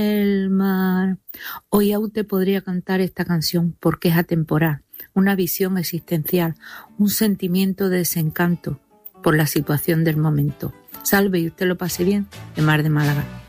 el mar. Hoy aún te podría cantar esta canción porque es atemporal, una visión existencial, un sentimiento de desencanto por la situación del momento. Salve y usted lo pase bien, de Mar de Málaga.